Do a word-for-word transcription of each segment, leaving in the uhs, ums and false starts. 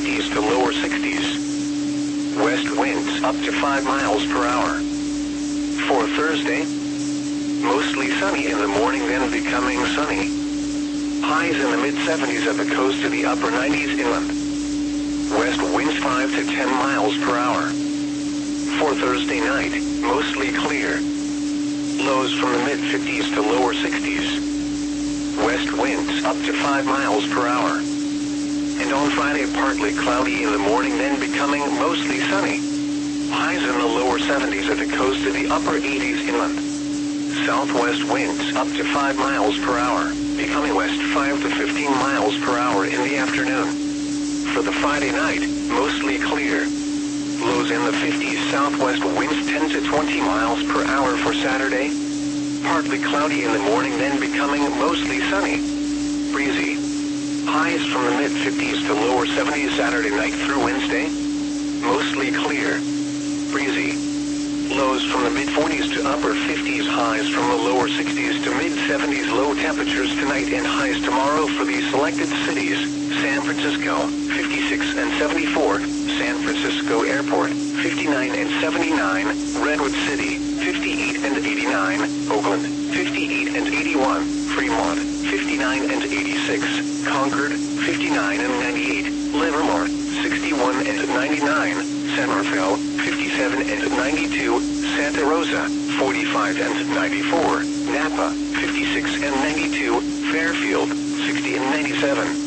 fifties to lower sixties. West winds up to five miles per hour. For Thursday, mostly sunny in the morning, then becoming sunny. Highs in the mid seventies at the coast to the upper nineties inland. West winds five to ten miles per hour. For Thursday night, mostly clear. Lows from the mid fifties to lower sixties. West winds up to five miles per hour. And on Friday, partly cloudy in the morning, then becoming mostly sunny. Highs in the lower seventies at the coast to the upper eighties inland. Southwest winds up to five miles per hour, becoming west five to fifteen miles per hour in the afternoon. For the Friday night, mostly clear. Lows in the fifties, southwest winds ten to twenty miles per hour for Saturday. Partly cloudy in the morning, then becoming mostly sunny. Breezy. Highs from the mid fifties to lower seventies Saturday night through Wednesday. Mostly clear. Breezy. Lows from the mid forties to upper fifties, highs from the lower sixties to mid seventies. Low temperatures tonight and highs tomorrow for the selected cities: San Francisco, fifty-six and seventy-four, San Francisco Airport, fifty-nine and seventy-nine, Redwood City, fifty-eight and eighty-nine, Oakland, fifty-eight and eighty-one, Fremont, fifty-nine and eighty-six, Concord, fifty-nine and ninety-eight, Livermore, sixty-one and ninety-nine, San Rafael, fifty-seven and ninety-two, Santa Rosa, forty-five and ninety-four, Napa, fifty-six and ninety-two, Fairfield, sixty and ninety-seven.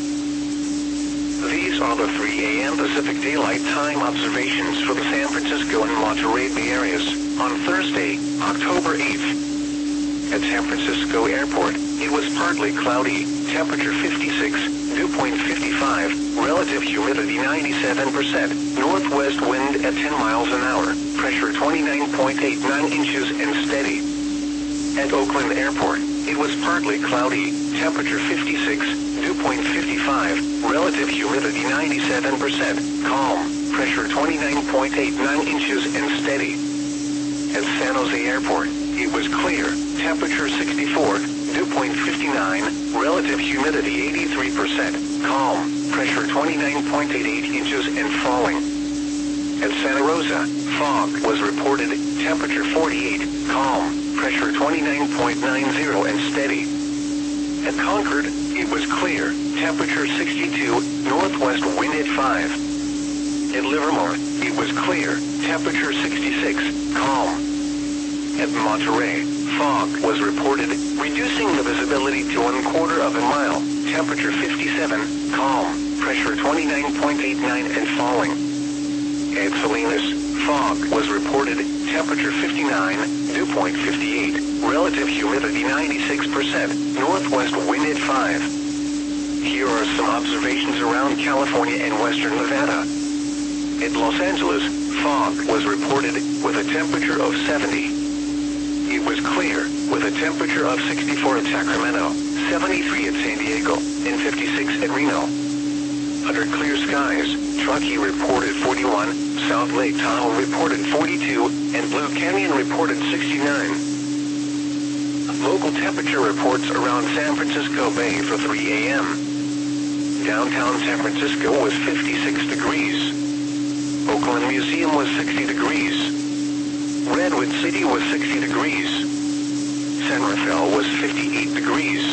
These are the three A M Pacific Daylight Time observations for the San Francisco and Monterey Bay areas on Thursday, October eighth. At San Francisco Airport, it was partly cloudy, temperature fifty-six, dew point fifty-five, relative humidity ninety-seven percent, northwest wind at ten miles an hour, pressure twenty-nine point eight nine inches and steady. At Oakland Airport, it was partly cloudy, temperature fifty-six, dew point fifty-five, relative humidity ninety-seven percent, calm, pressure twenty-nine point eight nine inches and steady. At San Jose Airport, it was clear, temperature sixty-four, dew point fifty-nine, relative humidity eighty-three percent, calm, pressure twenty-nine point eight eight inches and falling. At Santa Rosa, fog was reported, temperature forty-eight, calm, pressure twenty-nine point nine zero and steady. At Concord, it was clear, temperature sixty-two, northwest wind at five. At Livermore, it was clear, temperature sixty-six, calm. At Monterey, fog was reported, reducing the visibility to one quarter of a mile, temperature fifty-seven, calm, pressure twenty-nine point eight nine and falling. At Salinas, fog was reported, temperature fifty-nine, dew point fifty-eight, relative humidity ninety-six percent, northwest wind at five. Here are some observations around California and western Nevada. At Los Angeles, fog was reported, with a temperature of seventy. It was clear, with a temperature of sixty-four at Sacramento, seventy-three at San Diego, and fifty-six at Reno. Under clear skies, Truckee reported forty-one, South Lake Tahoe reported forty-two, and Blue Canyon reported sixty-nine. Local temperature reports around San Francisco Bay for three A M Downtown San Francisco was fifty-six degrees. Oakland Museum was sixty degrees. Redwood City was sixty degrees. San Rafael was fifty-eight degrees.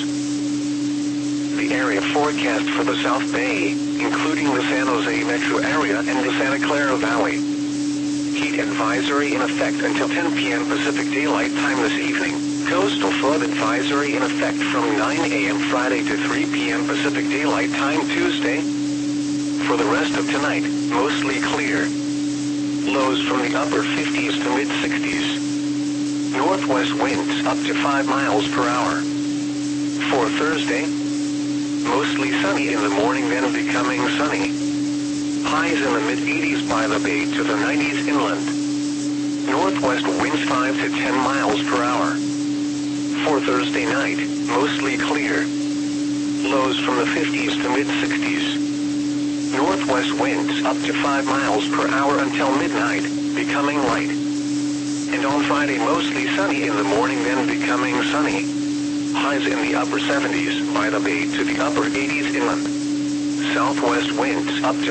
The area forecast for the South Bay, including the San Jose metro area and the Santa Clara Valley. Heat advisory in effect until ten P M Pacific Daylight Time this evening. Coastal flood advisory in effect from nine A M Friday to three P M Pacific Daylight Time Tuesday. For the rest of tonight, mostly clear. Lows from the upper fifties to mid sixties. Northwest winds up to five miles per hour. For Thursday, mostly sunny in the morning, then becoming sunny. Highs in the mid eighties by the bay to the nineties inland. Northwest winds five to ten miles per hour. For Thursday night, mostly clear. Lows from the fifties to mid sixties. Northwest winds up to five miles per hour until midnight, becoming light. And on Friday, mostly sunny in the morning, then becoming sunny. Highs in the upper seventies by the bay to the upper eighties inland. Southwest winds up to